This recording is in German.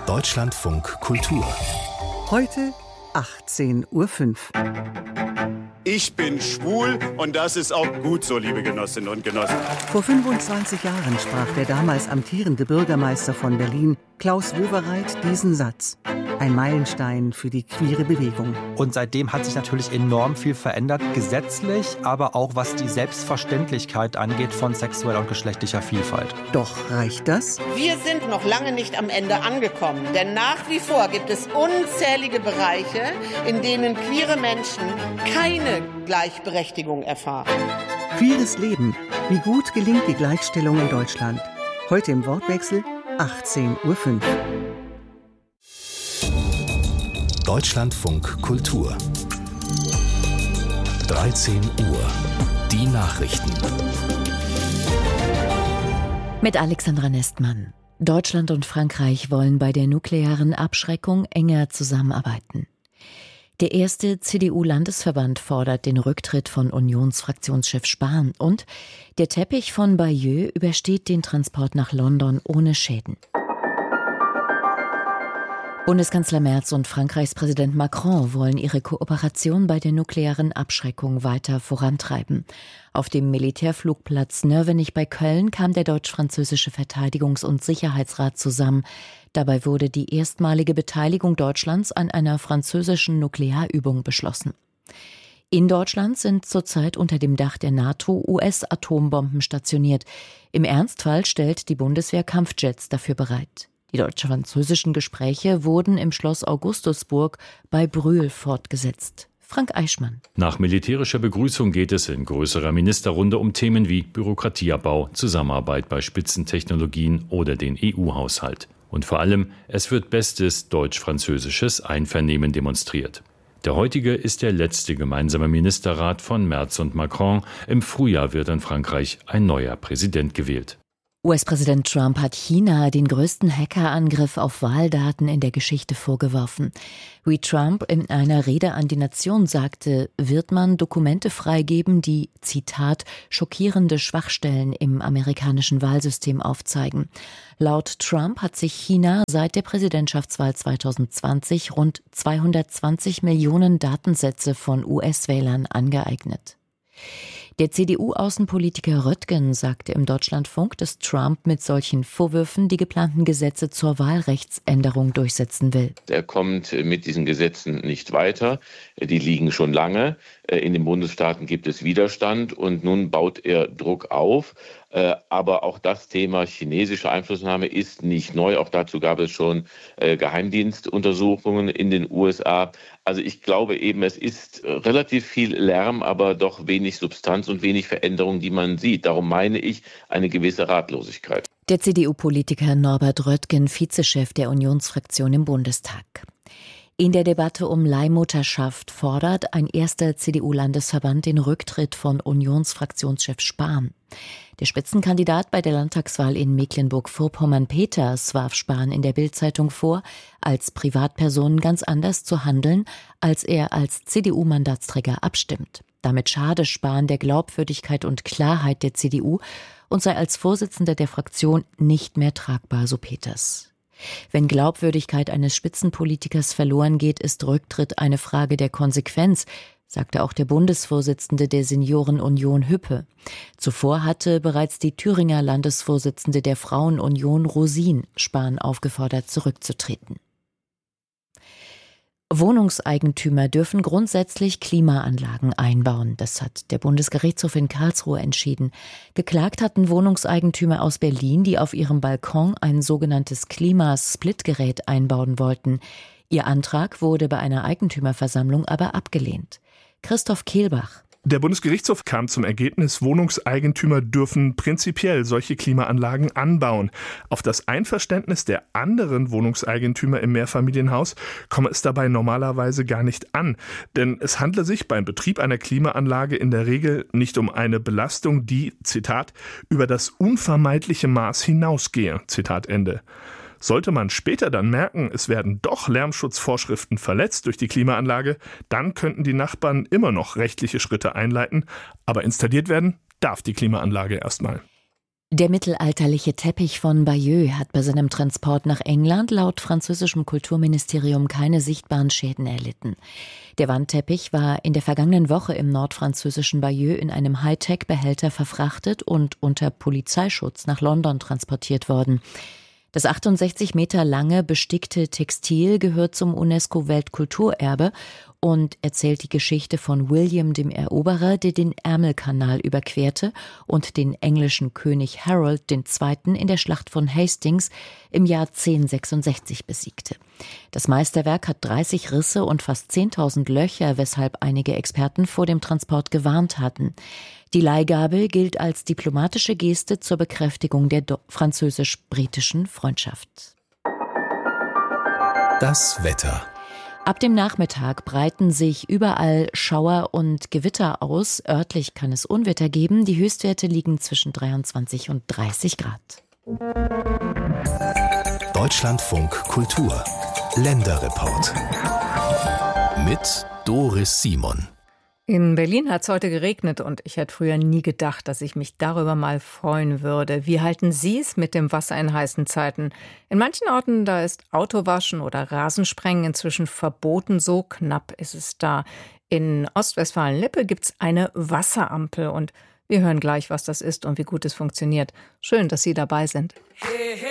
Deutschlandfunk Kultur. Heute 18:05 Uhr. Ich bin schwul und das ist auch gut so, liebe Genossinnen und Genossen. Vor 25 Jahren sprach der damals amtierende Bürgermeister von Berlin, Klaus Wowereit, diesen Satz. Ein Meilenstein für die queere Bewegung. Und seitdem hat sich natürlich enorm viel verändert, gesetzlich, aber auch was die Selbstverständlichkeit angeht von sexueller und geschlechtlicher Vielfalt. Doch reicht das? Wir sind noch lange nicht am Ende angekommen, denn nach wie vor gibt es unzählige Bereiche, in denen queere Menschen keine Gleichberechtigung erfahren. Queeres Leben. Wie gut gelingt die Gleichstellung in Deutschland? Heute im Wortwechsel 18:05 Uhr. Deutschlandfunk Kultur. 13 Uhr. Die Nachrichten. Mit Alexandra Nestmann. Deutschland und Frankreich wollen bei der nuklearen Abschreckung enger zusammenarbeiten. Der erste CDU-Landesverband fordert den Rücktritt von Unionsfraktionschef Spahn und der Teppich von Bayeux übersteht den Transport nach London ohne Schäden. Bundeskanzler Merz und Frankreichs Präsident Macron wollen ihre Kooperation bei der nuklearen Abschreckung weiter vorantreiben. Auf dem Militärflugplatz Nörvenich bei Köln kam der deutsch-französische Verteidigungs- und Sicherheitsrat zusammen. Dabei wurde die erstmalige Beteiligung Deutschlands an einer französischen Nuklearübung beschlossen. In Deutschland sind zurzeit unter dem Dach der NATO US-Atombomben stationiert. Im Ernstfall stellt die Bundeswehr Kampfjets dafür bereit. Die deutsch-französischen Gespräche wurden im Schloss Augustusburg bei Brühl fortgesetzt. Frank Eichmann. Nach militärischer Begrüßung geht es in größerer Ministerrunde um Themen wie Bürokratieabbau, Zusammenarbeit bei Spitzentechnologien oder den EU-Haushalt. Und vor allem, es wird bestes deutsch-französisches Einvernehmen demonstriert. Der heutige ist der letzte gemeinsame Ministerrat von Merz und Macron. Im Frühjahr wird in Frankreich ein neuer Präsident gewählt. US-Präsident Trump hat China den größten Hackerangriff auf Wahldaten in der Geschichte vorgeworfen. Wie Trump in einer Rede an die Nation sagte, wird man Dokumente freigeben, die, Zitat, schockierende Schwachstellen im amerikanischen Wahlsystem aufzeigen. Laut Trump hat sich China seit der Präsidentschaftswahl 2020 rund 220 Millionen Datensätze von US-Wählern angeeignet. Der CDU-Außenpolitiker Röttgen sagte im Deutschlandfunk, dass Trump mit solchen Vorwürfen die geplanten Gesetze zur Wahlrechtsänderung durchsetzen will. Er kommt mit diesen Gesetzen nicht weiter. Die liegen schon lange. In den Bundesstaaten gibt es Widerstand und nun baut er Druck auf. Aber auch das Thema chinesische Einflussnahme ist nicht neu. Auch dazu gab es schon Geheimdienstuntersuchungen in den USA. Also ich glaube eben, es ist relativ viel Lärm, aber doch wenig Substanz und wenig Veränderung, die man sieht. Darum meine ich eine gewisse Ratlosigkeit. Der CDU-Politiker Norbert Röttgen, Vizechef der Unionsfraktion im Bundestag. In der Debatte um Leihmutterschaft fordert ein erster CDU-Landesverband den Rücktritt von Unionsfraktionschef Spahn. Der Spitzenkandidat bei der Landtagswahl in Mecklenburg-Vorpommern-Peters warf Spahn in der Bild-Zeitung vor, als Privatperson ganz anders zu handeln, als er als CDU-Mandatsträger abstimmt. Damit schade Spahn der Glaubwürdigkeit und Klarheit der CDU und sei als Vorsitzender der Fraktion nicht mehr tragbar, so Peters. Wenn Glaubwürdigkeit eines Spitzenpolitikers verloren geht, ist Rücktritt eine Frage der Konsequenz, sagte auch der Bundesvorsitzende der Seniorenunion Hüppe. Zuvor hatte bereits die Thüringer Landesvorsitzende der Frauenunion Rosin Spahn aufgefordert, zurückzutreten. Wohnungseigentümer dürfen grundsätzlich Klimaanlagen einbauen. Das hat der Bundesgerichtshof in Karlsruhe entschieden. Geklagt hatten Wohnungseigentümer aus Berlin, die auf ihrem Balkon ein sogenanntes Klimasplitgerät einbauen wollten. Ihr Antrag wurde bei einer Eigentümerversammlung aber abgelehnt. Christoph Kehlbach. Der Bundesgerichtshof kam zum Ergebnis, Wohnungseigentümer dürfen prinzipiell solche Klimaanlagen anbauen. Auf das Einverständnis der anderen Wohnungseigentümer im Mehrfamilienhaus komme es dabei normalerweise gar nicht an. Denn es handle sich beim Betrieb einer Klimaanlage in der Regel nicht um eine Belastung, die, Zitat, über das unvermeidliche Maß hinausgehe, Zitat Ende. Sollte man später dann merken, es werden doch Lärmschutzvorschriften verletzt durch die Klimaanlage, dann könnten die Nachbarn immer noch rechtliche Schritte einleiten, aber installiert werden darf die Klimaanlage erstmal. Der mittelalterliche Teppich von Bayeux hat bei seinem Transport nach England laut französischem Kulturministerium keine sichtbaren Schäden erlitten. Der Wandteppich war in der vergangenen Woche im nordfranzösischen Bayeux in einem Hightech-Behälter verfrachtet und unter Polizeischutz nach London transportiert worden. Das 68 Meter lange bestickte Textil gehört zum UNESCO-Weltkulturerbe und erzählt die Geschichte von William dem Eroberer, der den Ärmelkanal überquerte und den englischen König Harold II. In der Schlacht von Hastings im Jahr 1066 besiegte. Das Meisterwerk hat 30 Risse und fast 10.000 Löcher, weshalb einige Experten vor dem Transport gewarnt hatten. Die Leihgabe gilt als diplomatische Geste zur Bekräftigung der französisch-britischen Freundschaft. Das Wetter. Ab dem Nachmittag breiten sich überall Schauer und Gewitter aus. Örtlich kann es Unwetter geben. Die Höchstwerte liegen zwischen 23 und 30 Grad. Deutschlandfunk Kultur. Länderreport. Mit Doris Simon. In Berlin hat es heute geregnet und ich hätte früher nie gedacht, dass ich mich darüber mal freuen würde. Wie halten Sie es mit dem Wasser in heißen Zeiten? In manchen Orten, da ist Autowaschen oder Rasensprengen inzwischen verboten, so knapp ist es da. In Ostwestfalen-Lippe gibt es eine Wasserampel und wir hören gleich, was das ist und wie gut es funktioniert. Schön, dass Sie dabei sind. Hey, hey.